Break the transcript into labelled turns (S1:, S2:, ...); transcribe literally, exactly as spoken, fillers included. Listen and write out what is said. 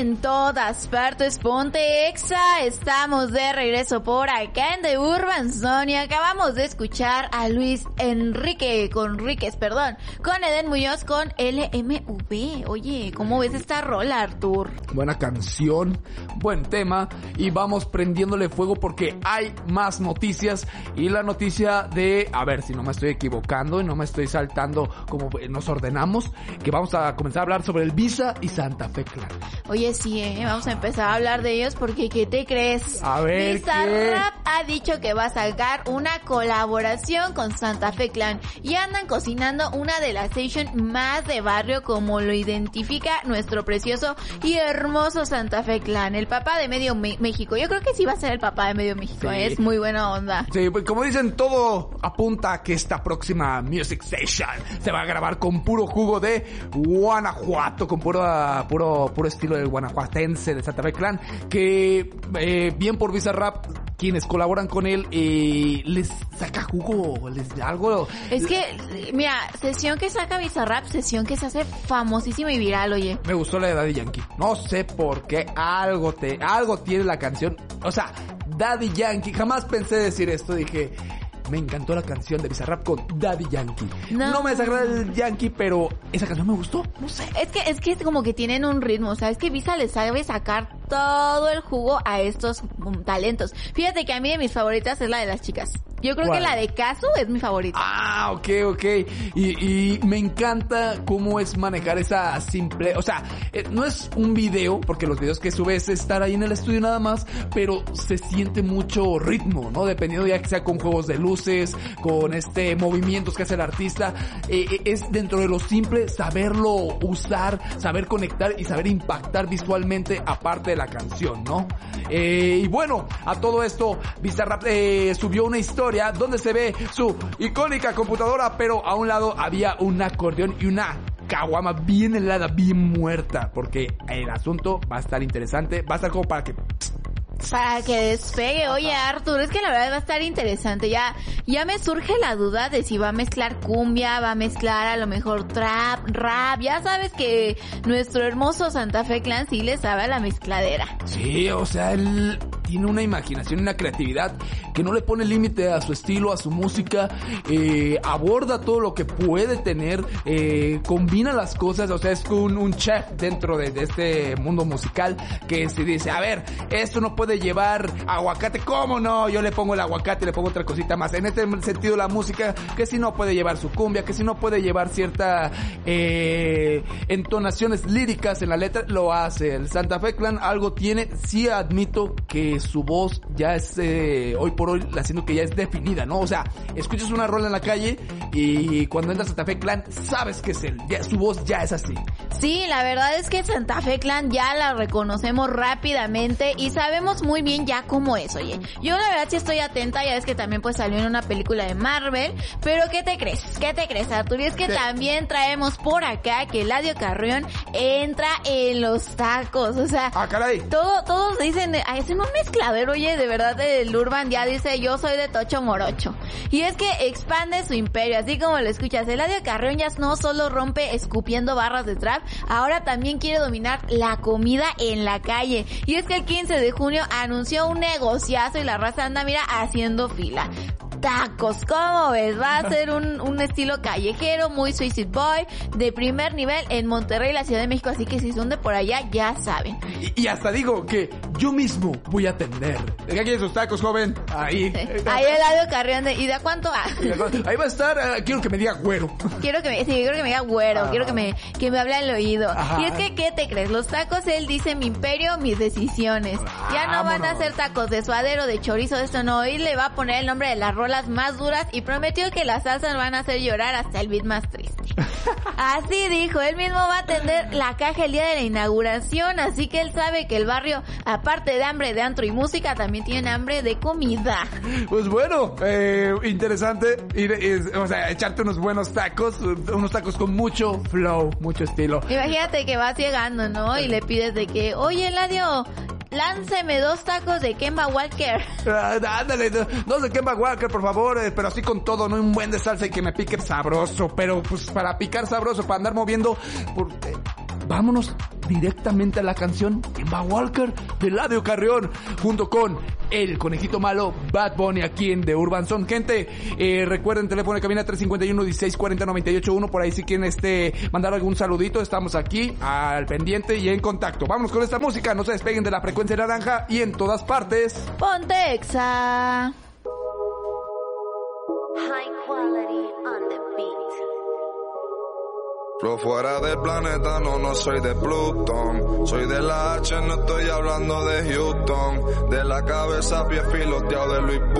S1: en todas partes, ponte Exa. Estamos de regreso por acá en The Urban Zone y acabamos de escuchar a Luis Enrique Conríquez, perdón, con Eden Muñoz con L M V. Oye, ¿cómo ves esta rola, Artur?
S2: Buena canción, buen tema, y vamos prendiéndole fuego porque hay más noticias. Y la noticia de, a ver si no me estoy equivocando y no me estoy saltando como nos ordenamos, que vamos a comenzar a hablar sobre el Visa y Santa Fe Clan.
S1: Oye, sí, ¿eh? Vamos a empezar a hablar de ellos porque ¿qué te crees?
S2: A ver,
S1: Bizarrap ha dicho que va a sacar una colaboración con Santa Fe Clan y andan cocinando una de las stations más de barrio, como lo identifica nuestro precioso y hermoso Santa Fe Clan, el papá de medio Me- México. Yo creo que sí va a ser el papá de medio México,
S2: sí.
S1: ¿eh? Es muy buena onda.
S2: Sí, pues como dicen, todo apunta a que esta próxima Music Station se va a grabar con puro jugo de Guanajuato, con puro, puro, puro estilo del guanajuatense de Santa Fe Clan, que eh, bien por Bizarrap, quienes colaboran con él, eh, les saca jugo, les da algo.
S1: Es que, mira, sesión que saca Bizarrap, sesión que se hace famosísima y viral, oye.
S2: Me gustó la de Daddy Yankee. No sé por qué, algo te, algo tiene la canción. O sea, Daddy Yankee, jamás pensé decir esto, dije, me encantó la canción de Bizarrap con Daddy Yankee. No, no me desagrada el Yankee, pero esa canción me gustó, no sé.
S1: Es que, es que como que tienen un ritmo, o sea, es que Visa le sabe sacar todo el jugo a estos um, talentos. Fíjate que a mí de mis favoritas es la de las chicas. Yo creo
S2: ¿Cuál?
S1: que la de Casu es mi favorita.
S2: Ah, ok, ok. Y, y me encanta cómo es manejar esa simple... O sea, eh, no es un video, porque los videos que sube es estar ahí en el estudio nada más, pero se siente mucho ritmo, ¿no? Dependiendo ya que sea con juegos de luces, con este movimientos que hace el artista. Eh, eh, es dentro de lo simple saberlo usar, saber conectar y saber impactar visualmente aparte de la canción, ¿no? Eh, y bueno, a todo esto, Bizarrap eh, subió una historia donde se ve su icónica computadora, pero a un lado había un acordeón y una caguama bien helada, bien muerta, porque el asunto va a estar interesante, va a estar como para que...
S1: Para que despegue. Oye, Artur, es que la verdad va a estar interesante. Ya, ya me surge la duda de si va a mezclar cumbia, va a mezclar a lo mejor trap, rap. Ya sabes que nuestro hermoso Santa Fe Clan sí le sabe a la mezcladera.
S2: Sí, o sea, él tiene una imaginación y una creatividad que no le pone límite a su estilo, a su música, eh, aborda todo lo que puede tener, eh, combina las cosas, o sea, es un, un chef dentro de, de este mundo musical que se dice, a ver, esto no puede llevar aguacate, ¿cómo no? Yo le pongo el aguacate, le pongo otra cosita más. En este sentido la música, que si no puede llevar su cumbia, que si no puede llevar cierta eh, entonaciones líricas en la letra, lo hace. El Santa Fe Clan algo tiene, sí admito que su voz ya es, eh, hoy por hoy, haciendo que ya es definida, ¿no? O sea, escuchas una rola en la calle y cuando entras a Santa Fe Clan, sabes que es él, ya, su voz ya es así.
S1: Sí, la verdad es que Santa Fe Clan ya la reconocemos rápidamente y sabemos muy bien ya cómo es, oye. Yo la verdad sí estoy atenta, ya ves que también pues salió en una película de Marvel, pero ¿qué te crees? ¿Qué te crees, Artur? Y es que
S2: ¿Qué?
S1: También traemos por acá que Eladio Carrión entra en los tacos, o sea...
S2: Ah, caray.
S1: Todo, todos dicen, ay, es un mezcladero, oye, de verdad el Urban ya dice, yo soy de Tocho Morocho. Y es que expande su imperio, así como lo escuchas. Eladio Carrión ya no solo rompe escupiendo barras de trap, ahora también quiere dominar la comida en la calle. Y es que el quince de junio anunció un negociazo y la raza anda, mira, haciendo fila. Tacos, ¿cómo ves? Va a ser un, un estilo callejero, muy Suicide Boy, de primer nivel en Monterrey, la Ciudad de México, así que si son de por allá, ya saben.
S2: Y, y hasta digo que yo mismo voy a atender. ¿De qué quieren sus tacos, joven? Ahí.
S1: Sí. Ahí Eladio Carrión, de, ¿y de cuánto va?
S2: Ahí va a estar, uh, quiero que me diga güero.
S1: Quiero que me, sí, quiero que me diga güero,
S2: Ajá.
S1: quiero que me, que me hable al oído.
S2: Ajá.
S1: Y es que, ¿qué te crees? Los tacos, él dice, mi imperio, mis decisiones. Ya no van a
S2: Vámonos.
S1: ser tacos de suadero, de chorizo, de esto no. Hoy le va a poner el nombre de las rolas más duras y prometió que las salsas van a hacer llorar hasta el beat más triste. Así dijo, él mismo va a atender la caja el día de la inauguración, así que él sabe que el barrio, aparte de hambre de antro y música, también tiene hambre de comida.
S2: Pues bueno, eh, interesante ir, es, o sea, echarte unos buenos tacos, unos tacos con mucho flow, mucho estilo.
S1: Imagínate que vas llegando, ¿no? Y le pides de que, oye, Eladio, lánceme dos tacos de Kemba Walker.
S2: Ah, ándale, dos de Kemba Walker, por favor, eh, pero así con todo, no un buen de salsa y que me pique sabroso, pero pues para picar sabroso, para andar moviendo, por, eh, vámonos directamente a la canción Timba Walker de Eladio Carrión, junto con el conejito malo Bad Bunny aquí en The Urban Zone. Gente, eh, recuerden, teléfono de cabina tres cinco uno, dieciséis cuarenta, noventa y ocho uno, por ahí si quieren este, mandar algún saludito, estamos aquí al pendiente y en contacto. Vámonos con esta música, no se despeguen de la frecuencia naranja y en todas partes.
S1: Ponte Exa.
S3: High quality on the beat.
S4: Flow fuera del planeta, no, no soy de Plutón. Soy de la H, no estoy hablando de Houston. De la cabeza, pie filoteado de Luis